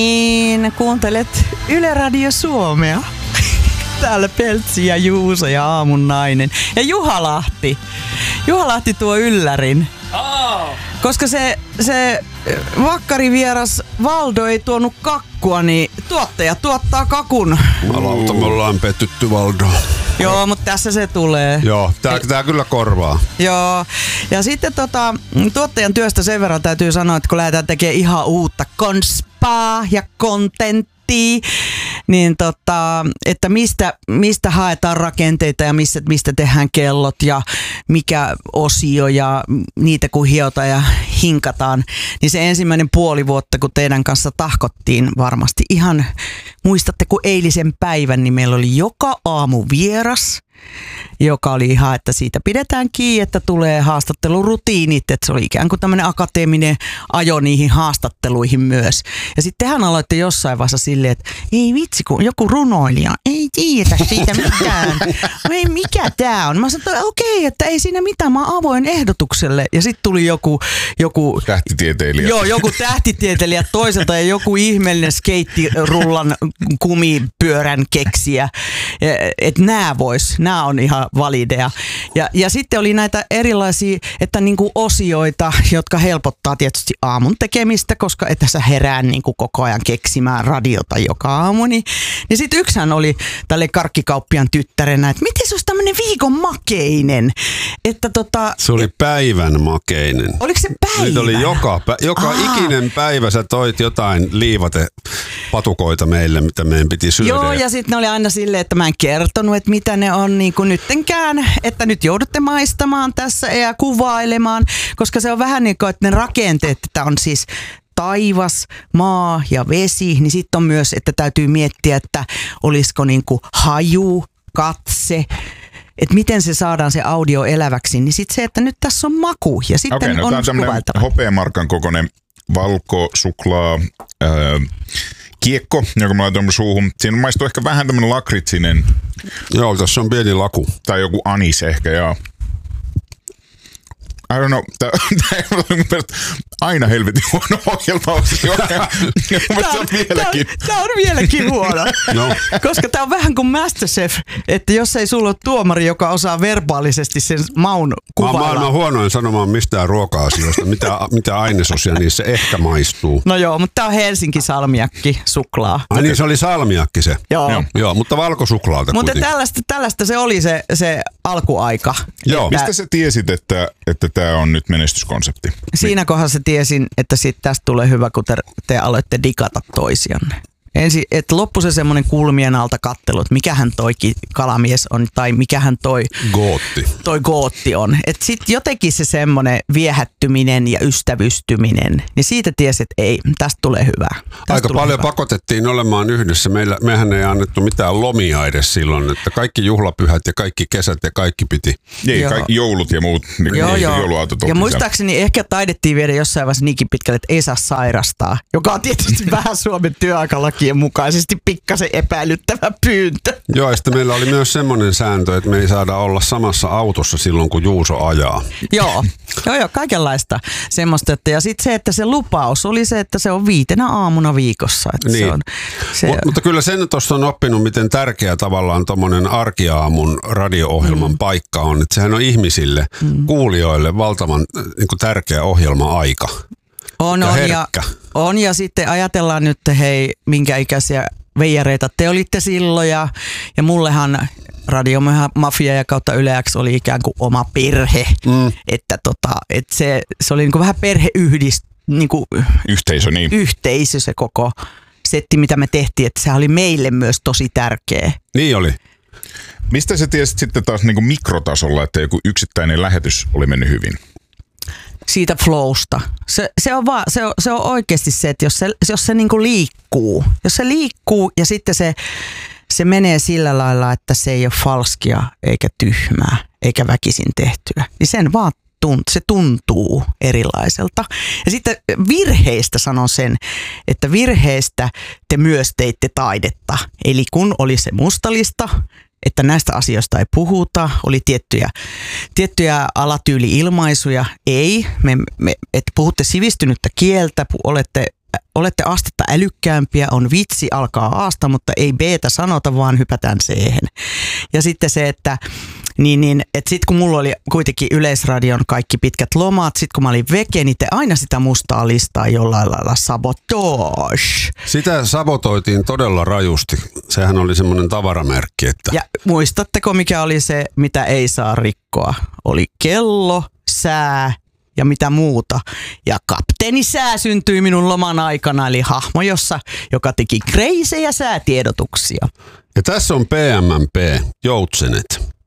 Niin, kuuntelet Yle Radio Suomea. Täällä Peltsi ja Juuso ja Aamun nainen. Ja Juha Lahti. Juha Lahti tuo yllärin. Koska se vakkarivieras Valdo ei tuonut kakkua, niin tuottaja tuottaa kakun. Malauta, me ollaan pettytty Valdo. Joo, mutta tässä se tulee. Joo, tää kyllä korvaa. Joo, ja sitten tuottajan työstä sen verran täytyy sanoa, että kun lähdetään tekemään ihan uutta konspaa ja kontenttia, niin että mistä haetaan rakenteita ja mistä tehdään kellot ja mikä osio ja niitä kun hiotaan ja hinkataan, niin se ensimmäinen puoli vuotta, kun teidän kanssa tahkottiin varmasti ihan, muistatte kun eilisen päivän, niin meillä oli joka aamu vieras, joka oli ihan, että siitä pidetään kiinni, että tulee haastattelurutiinit, että se oli ikään kuin tämmöinen akateeminen ajo niihin haastatteluihin myös. Ja sitten tehän aloitte jossain vaiheessa silleen, että ei vitsi, kun joku runoilija ei tiedä siitä mitään. Ei, mikä tää on? Mä sanoin, että okei, että ei siinä mitään, mä avoin ehdotukselle. Ja sitten tuli joku tähtitieteilijä. Joo, joku tähtitieteilijä toiselta ja joku ihmeellinen skeittirullan kumipyörän keksijä. Että nämä on ihan valideja. Ja sitten oli näitä erilaisia, että niinku osioita, jotka helpottaa tietysti aamun tekemistä, koska et sä herää niinku koko ajan keksimään radiota joka aamu. Niin sitten yksihän oli tälle karkkikauppian tyttärenä, että miten se olisi tämmöinen viikon makeinen? Että se oli päivän makeinen. Oliko se päivän? Nyt oli joka ikinen päivä sä toit jotain liivate-patukoita meille, mitä meidän piti syödä. Joo, ja sitten ne oli aina silleen, että mä en kertonut, että mitä ne on niin kuin nyttenkään, että nyt joudutte maistamaan tässä ja kuvailemaan, koska se on vähän niin kuin, että ne rakenteet, että on siis taivas, maa ja vesi, niin sitten on myös, että täytyy miettiä, että olisiko niin kuin haju, katse, että miten se saadaan se audio eläväksi, niin sitten se, että nyt tässä on maku ja sitten Okei, on tämä on tämmöinen hopeamarkan kokoinen valkosuklaa kiekko, joka mä laitoin suuhun. Siinä maistuu ehkä vähän tämmöinen lakritsinen. Joo, tässä on pieni laku. Tai joku anis ehkä, joo. I don't know. Tämä on aina helvetin huono ohjelma. Tämä on vieläkin huono. No. Koska tämä on vähän kuin MasterChef, että jos ei sulla ole tuomari, joka osaa verbaalisesti sen maun kuvailla. Mä oon maailman huonoin sanomaan mistään ruoka-asioista, mitä ainesosia niissä ehkä maistuu. No joo, mutta tämä on Helsinki salmiakki suklaa. Ai niin, se oli salmiakki se. Joo, mutta valkosuklaalta mutta kuitenkin. tällaista se oli se alkuaika. Joo. Mistä sä tiesit, että tämä on nyt menestyskonsepti? Siinä kohdassa tiesin, että tästä tulee hyvä, kun te aloitte digata toisianne. Ensin, että loppu se semmoinen kulmien alta kattelu, että mikähän toi kalamies on tai mikähän toi gootti on. Että sitten jotenkin se semmoinen viehättyminen ja ystävystyminen, niin siitä tiesi, että ei, tästä tulee hyvää. Aika paljon pakotettiin olemaan yhdessä. Mehän ei annettu mitään lomia edes silloin, että kaikki juhlapyhät ja kaikki kesät ja kaikki piti. Ei, kaikki joulut ja muut jouluautot. Ja muistaakseni ehkä taidettiin viedä jossain vaiheessa niinkin pitkälle, että ei saa sairastaa, joka on tietysti vähän Suomen työaikalaki mukaisesti pikkasen epäilyttävä pyyntö. Joo, ja sitten meillä oli myös semmoinen sääntö, että me ei saada olla samassa autossa silloin, kun Juuso ajaa. Joo, kaikenlaista semmoista. Ja sitten se, että se lupaus oli se, että se on 5 aamuna viikossa. Että niin. Mutta kyllä sen tuosta on oppinut, miten tärkeä tavallaan tommonen arkiaamun radio-ohjelman paikka on. Että sehän on ihmisille, kuulijoille valtavan niin kuin tärkeä ohjelma-aika. On ja sitten ajatellaan nyt, hei, minkä ikäisiä veijareita te olitte silloin ja mullehan Radiomafia ja kautta Yle X oli ikään kuin oma perhe, että se oli niin kuin vähän yhteisö se koko setti, mitä me tehtiin, että se oli meille myös tosi tärkeä. Niin oli. Mistä sä tiesit sitten taas niin kuin mikrotasolla, että joku yksittäinen lähetys oli mennyt hyvin? Siitä flowsta. Se on oikeasti se, että jos se niinku liikkuu. Jos se liikkuu ja sitten se menee sillä lailla, että se ei ole falskia eikä tyhmää eikä väkisin tehtyä. Niin sen vaan se tuntuu erilaiselta. Ja sitten virheistä sanon sen, että virheistä te myös teitte taidetta. Eli kun oli se mustalista, että näistä asioista ei puhuta, oli tiettyjä alatyyli-ilmaisuja. Ei, että puhutte sivistynyttä kieltä, olette olette astetta älykkäämpiä, on vitsi, alkaa A:sta, mutta ei B:tä sanota, vaan hypätään C:hen. Ja sitten se, että että sit kun mulla oli kuitenkin Yleisradion kaikki pitkät lomat, sit kun mä olin veke, niin te aina sitä mustaa listaa jollain lailla sabotage. Sitä sabotoitiin todella rajusti. Sehän oli semmoinen tavaramerkki. Että... Ja muistatteko, mikä oli se, mitä ei saa rikkoa? Oli kello, sää ja mitä muuta. Ja kapteeni Sää syntyi minun loman aikana, eli hahmo, joka teki kreisejä säätiedotuksia. Ja tässä on PMMP, Joutsenet.